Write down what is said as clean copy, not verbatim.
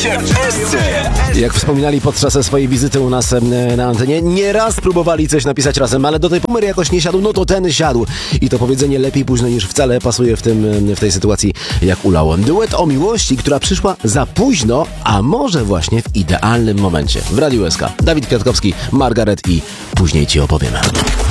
się wszyscy! Jak wspominali podczas swojej wizyty u nas na antenie, nieraz próbowali coś napisać razem, ale do tej pory jakoś nie siadł, no to ten siadł. I to powiedzenie lepiej późno niż wcale pasuje w tej sytuacji jak ulało. Duet o miłości, która przyszła za późno, a może właśnie w idealnym momencie. W Radiu SK. Dawid Kwiatkowski, Margaret i później ci opowiemy.